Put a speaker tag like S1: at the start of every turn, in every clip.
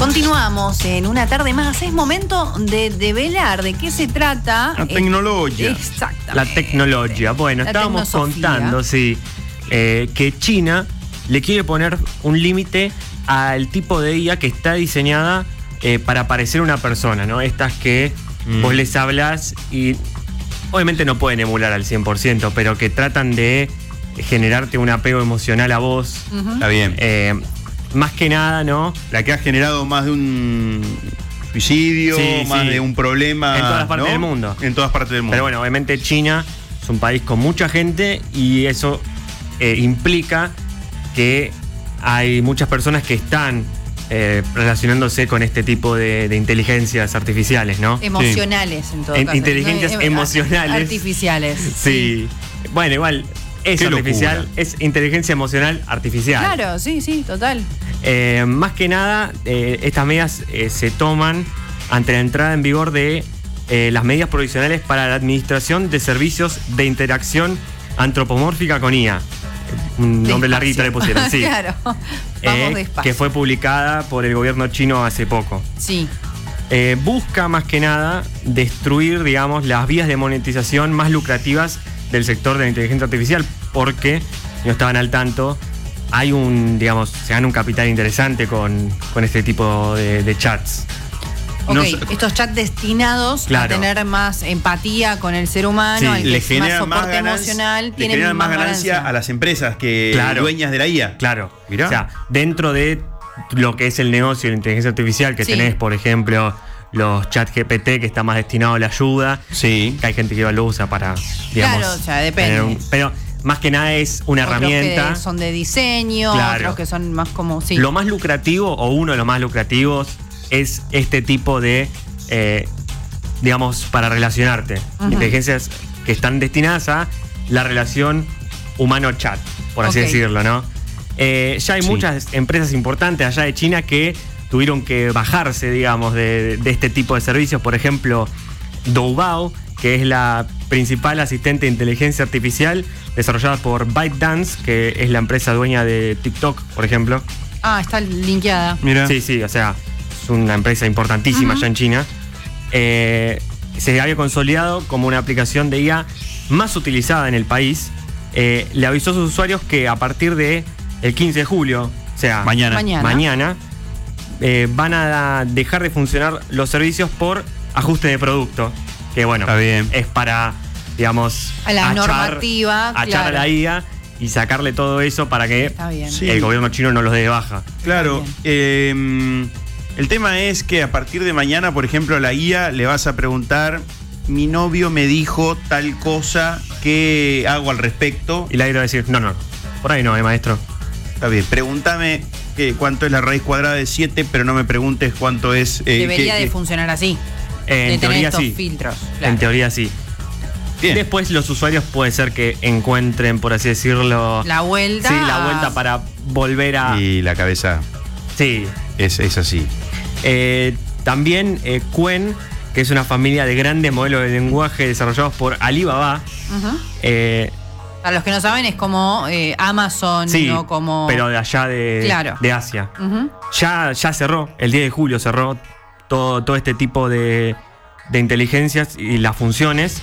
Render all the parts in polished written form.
S1: Continuamos en una tarde más. Es momento de develar de qué se trata.
S2: La tecnología.
S1: Exactamente.
S3: La tecnología. Bueno,
S1: La
S3: estábamos
S1: tecnosofía.
S3: contando, sí, que China le quiere poner un límite al tipo de IA que está diseñada para parecer una persona, ¿no? Estas que vos les hablas y obviamente no pueden emular al 100%, pero que tratan de generarte un apego emocional a vos.
S2: Está bien.
S3: Más que nada, ¿no?
S2: La que ha generado más de un suicidio,
S3: Sí,
S2: más
S3: sí.
S2: de un problema.
S3: En todas partes
S2: ¿no?
S3: del mundo.
S2: En todas partes del mundo.
S3: Pero bueno, obviamente China es un país con mucha gente y eso implica que hay muchas personas que están relacionándose con este tipo de inteligencias artificiales, ¿no?
S1: Emocionales, en todo caso.
S3: Inteligencias emocionales.
S1: Artificiales.
S3: Sí. Bueno, igual es
S2: Qué
S3: artificial,
S2: locura.
S3: es inteligencia emocional artificial.
S1: Claro, sí, total.
S3: Más que nada, estas medidas se toman ante la entrada en vigor de las medidas provisionales para la administración de servicios de interacción antropomórfica con IA. Un nombre larguito le pusieron, sí.
S1: Claro. Vamos despacio.
S3: Que fue publicada por el gobierno chino hace poco.
S1: Sí.
S3: Busca más que nada destruir, digamos, las vías de monetización más lucrativas del sector de la inteligencia artificial, porque, si no estaban al tanto, hay se gana un capital interesante con este tipo de chats.
S1: Ok,
S2: No,
S1: estos chats destinados
S3: Claro.
S1: a tener más empatía con el ser humano,
S3: Sí,
S1: al que
S2: le
S1: es más
S2: generan más
S1: soporte
S2: ganancia,
S1: emocional,
S2: le
S1: tienen
S2: generan más
S1: ganancia.
S2: ganancia a las empresas que
S3: Claro.
S2: dueñas de la IA.
S3: Claro.
S2: Mirá.
S3: O sea, dentro de lo que es el negocio de la inteligencia artificial, que
S1: Sí.
S3: tenés, por ejemplo, los chat GPT, que está más destinado a la ayuda,
S2: Sí.
S3: que hay gente que lo usa para, digamos...
S1: Claro, o sea, depende.
S3: tener pero más que nada es una
S1: Otros
S3: herramienta.
S1: que son de diseño,
S3: Claro.
S1: otros que son más como... Sí.
S3: Lo más lucrativo, o uno de los más lucrativos, es este tipo de, digamos, para relacionarte.
S1: Ujú.
S3: Inteligencias que están destinadas a la relación humano-chat, por así
S1: Ok.
S3: decirlo, ¿no? Ya hay
S2: Sí.
S3: muchas empresas importantes allá de China que tuvieron que bajarse, digamos, de este tipo de servicios. Por ejemplo, Doubao, que es la principal asistente de inteligencia artificial desarrollada por ByteDance, que es la empresa dueña de TikTok, por ejemplo.
S1: Ah, está linkeada.
S2: Mira.
S3: Sí, o sea, es una empresa importantísima allá en China. Se había consolidado como una aplicación de IA más utilizada en el país. Le avisó a sus usuarios que a partir de el 15 de julio, o sea,
S2: Mañana.
S3: van a dejar de funcionar los servicios por ajuste de producto. Que bueno,
S2: Está bien.
S3: es para, digamos,
S1: A la normativa,
S3: achar
S1: claro.
S3: a la IA y sacarle todo eso para que
S1: Está bien.
S2: Sí.
S3: el gobierno chino no los dé de baja.
S2: Claro. El tema es que a partir de mañana, por ejemplo, a la IA le vas a preguntar: mi novio me dijo tal cosa, ¿qué hago al respecto?
S3: Y la IA va a decir, no, por ahí no, maestro.
S2: Está bien, pregúntame cuánto es la raíz cuadrada de 7, pero no me preguntes cuánto es...
S1: Debería de funcionar así. De
S3: En
S1: tener
S3: teoría
S1: estos
S3: sí.
S1: filtros. Claro.
S3: En teoría sí.
S2: Bien.
S3: Después los usuarios puede ser que encuentren, por así decirlo,
S1: La vuelta.
S3: sí, la vuelta para volver a...
S2: Y la cabeza
S3: Sí.
S2: es así.
S3: También Qwen, que es una familia de grandes modelos de lenguaje desarrollados por Alibaba.
S1: Ujú.
S3: A
S1: los que no saben, es como Amazon,
S3: sí,
S1: ¿no? Como...
S3: pero de allá
S1: Claro.
S3: de Asia.
S1: Ujú.
S3: Ya cerró, el 10 de julio cerró todo este tipo de inteligencias y las funciones.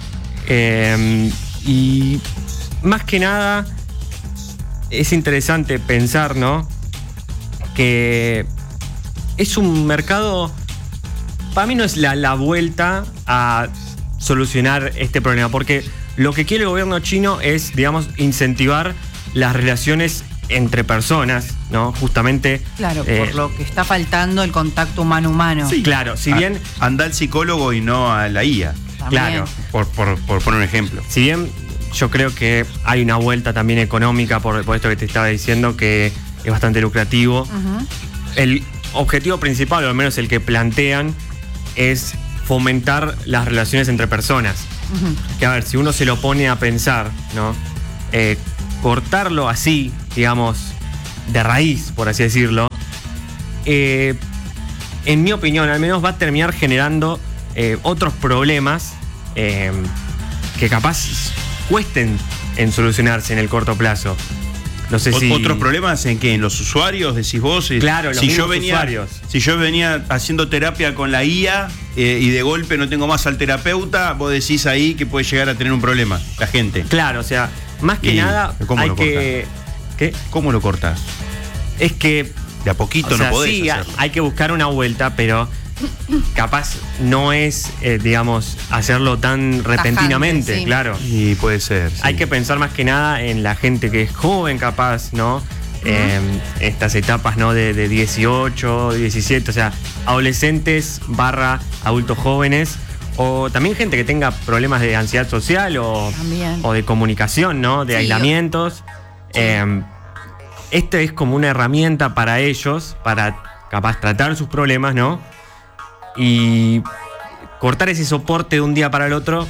S3: Y más que nada es interesante pensar, ¿no? Que es un mercado, para mí no es la vuelta a solucionar este problema, porque lo que quiere el gobierno chino es, digamos, incentivar las relaciones entre personas, ¿no? Justamente.
S1: Claro, por lo que está faltando el contacto humano-humano.
S3: Sí, claro, si bien.
S2: Anda al psicólogo y no a la IA.
S1: También.
S3: Claro.
S2: Por poner un ejemplo.
S3: Si bien yo creo que hay una vuelta también económica por esto que te estaba diciendo, que es bastante lucrativo.
S1: Ujú.
S3: El objetivo principal, o al menos el que plantean, es fomentar las relaciones entre personas.
S1: Ujú.
S3: Que a ver, si uno se lo pone a pensar, ¿no? Cortarlo así, digamos, de raíz, por así decirlo, en mi opinión, al menos va a terminar generando otros problemas que capaz cuesten en solucionarse en el corto plazo. No sé si...
S2: ¿Otros problemas en qué? ¿En los usuarios, decís vos?
S3: Claro, los mismos usuarios.
S2: Si yo venía haciendo terapia con la IA y de golpe no tengo más al terapeuta, vos decís ahí que puede llegar a tener un problema la gente.
S3: Claro, o sea, más que nada hay que...
S2: ¿Qué? ¿Cómo lo cortás?
S3: Es que...
S2: De a poquito no podés
S3: sí,
S2: hacerlo.
S3: hay que buscar una vuelta, pero capaz no es, digamos, hacerlo tan repentinamente,
S1: Tajante, sí.
S3: Claro.
S2: Y puede ser. Sí.
S3: Hay que pensar más que nada en la gente que es joven, capaz, ¿no? Estas etapas, ¿no? De 18, 17, o sea, adolescentes / adultos jóvenes, o también gente que tenga problemas de ansiedad social o de comunicación, ¿no? De aislamientos. Esto es como una herramienta para ellos, para capaz tratar sus problemas, ¿no? Y cortar ese soporte de un día para el otro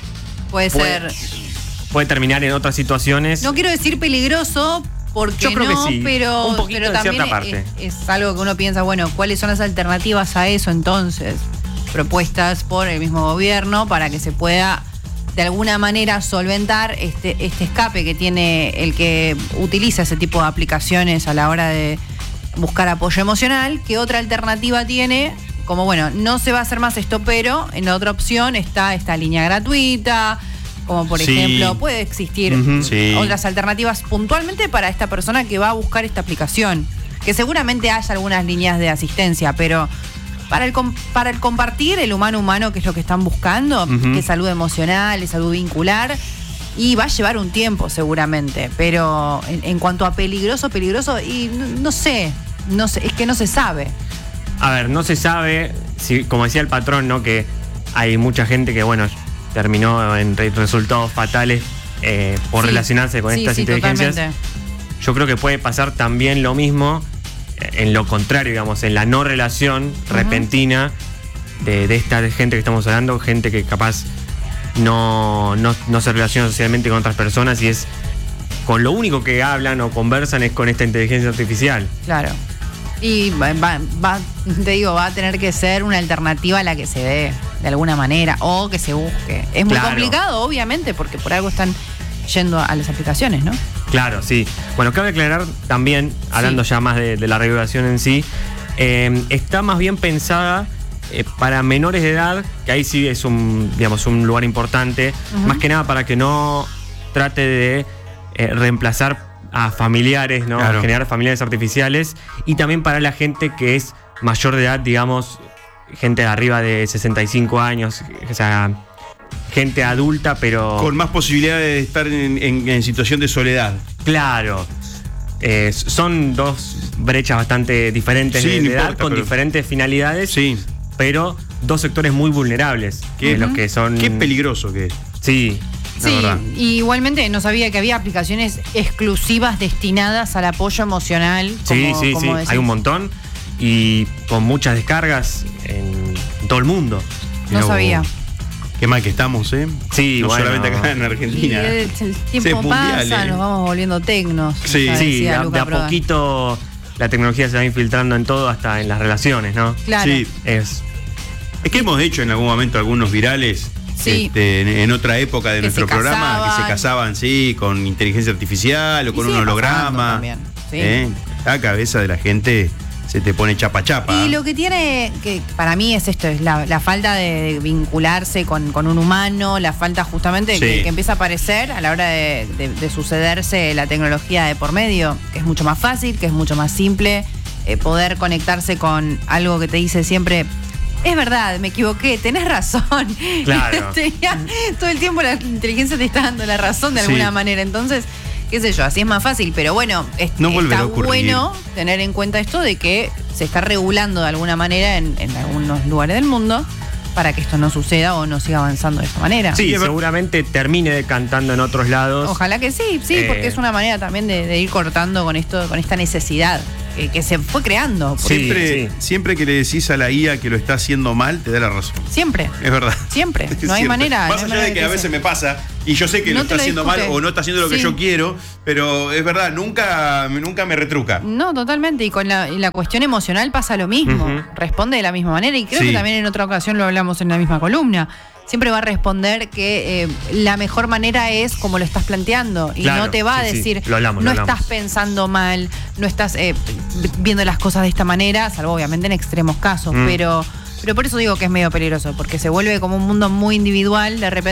S3: puede terminar en otras situaciones.
S1: No quiero decir peligroso, porque
S3: yo creo que sí,
S1: pero,
S3: un poquito en
S1: también
S3: cierta parte.
S1: Es algo que uno piensa, bueno, ¿cuáles son las alternativas a eso entonces? Propuestas por el mismo gobierno para que se pueda de alguna manera solventar este escape que tiene el que utiliza ese tipo de aplicaciones a la hora de buscar apoyo emocional. ¿Qué otra alternativa tiene? Como, bueno, no se va a hacer más esto, pero en la otra opción está esta línea gratuita, como por ejemplo, puede existir otras alternativas puntualmente para esta persona que va a buscar esta aplicación, que seguramente haya algunas líneas de asistencia, pero para el compartir, el humano, que es lo que están buscando, que es salud emocional, es salud vincular, y va a llevar un tiempo seguramente, pero en cuanto a peligroso, y no sé, es que no se sabe.
S3: A ver, no se sabe, si, como decía el patrón, ¿no? Que hay mucha gente que, bueno, terminó en resultados fatales por relacionarse con estas inteligencias. Totalmente. Yo creo que puede pasar también lo mismo en lo contrario, digamos, en la no relación repentina de esta gente que estamos hablando, gente que capaz no se relaciona socialmente con otras personas y es con lo único que hablan o conversan es con esta inteligencia artificial.
S1: Claro. Y te digo, va a tener que ser una alternativa a la que se dé de alguna manera o que se busque. Es muy complicado, obviamente, porque por algo están yendo a las aplicaciones, ¿no?
S3: Claro, sí. Bueno, cabe aclarar también, hablando ya más de la regulación en sí, está más bien pensada para menores de edad, que ahí sí es un lugar importante, más que nada para que no trate de reemplazar a familiares, ¿no? Claro. Generar familiares artificiales, y también para la gente que es mayor de edad, digamos, gente de arriba de 65 años, o sea, gente adulta, pero... Con
S2: más posibilidades de estar en situación de soledad.
S3: Claro. Son dos brechas bastante diferentes de edad, con diferentes finalidades, pero dos sectores muy vulnerables, de los que son...
S2: Qué peligroso que es.
S3: Sí.
S1: Sí, y igualmente no sabía que había aplicaciones exclusivas destinadas al apoyo emocional.
S3: Sí, hay un montón y con muchas descargas en todo el mundo.
S1: No sabía.
S2: Qué mal que estamos, ¿eh?
S3: Sí,
S2: no solamente acá en Argentina.
S1: Y el tiempo pasa, nos vamos volviendo tecnos.
S3: Sí, de a poquito la tecnología se va infiltrando en todo, hasta en las relaciones, ¿no?
S1: Claro.
S2: Sí. Es que hemos hecho en algún momento algunos virales.
S1: Sí.
S2: En otra época de nuestro programa, que se casaban, con inteligencia artificial o con un holograma. La cabeza de la gente se te pone chapa.
S1: Y lo que tiene, que para mí es esto, es la falta de vincularse con un humano, la falta justamente que empieza a aparecer a la hora de sucederse la tecnología de por medio, que es mucho más fácil, que es mucho más simple, poder conectarse con algo que te dice siempre... Es verdad, me equivoqué, tenés razón.
S3: Claro.
S1: Todo el tiempo la inteligencia te está dando la razón de alguna manera. Entonces, qué sé yo, así es más fácil. Pero bueno, está bueno tener en cuenta esto de que se está regulando de alguna manera en algunos lugares del mundo para que esto no suceda o no siga avanzando de esta manera.
S3: Sí, seguramente termine decantando en otros lados.
S1: Ojalá que sí, porque es una manera también de ir cortando con esta necesidad que se fue creando.
S2: Siempre que le decís a la IA que lo está haciendo mal, te da la razón.
S1: Siempre.
S2: Es verdad.
S1: Siempre. No hay manera.
S2: Más allá de que a veces me pasa, y yo sé que lo está haciendo mal o no está haciendo lo que yo quiero, pero es verdad, nunca me retruca.
S1: No, totalmente. Y con la cuestión emocional pasa lo mismo. Responde de la misma manera. Y creo que también en otra ocasión lo hablamos en la misma columna. siempre va a responder que la mejor manera es como lo estás planteando y
S3: Claro,
S1: no te va a
S3: sí, sí.
S1: decir,
S3: Lo hablamos.
S1: estás pensando mal, no estás viendo las cosas de esta manera, salvo obviamente en extremos casos, pero por eso digo que es medio peligroso, porque se vuelve como un mundo muy individual, de repente